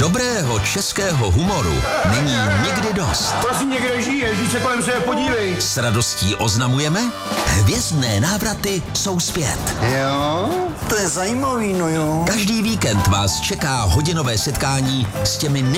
Dobrého českého humoru není nikdy dost. Prosím, někde žiješ, když se kolem sebe podívej. S radostí oznamujeme, hvězdné návraty jsou zpět. Jo, to je zajímavý, no jo. Každý víkend vás čeká hodinové setkání s těmi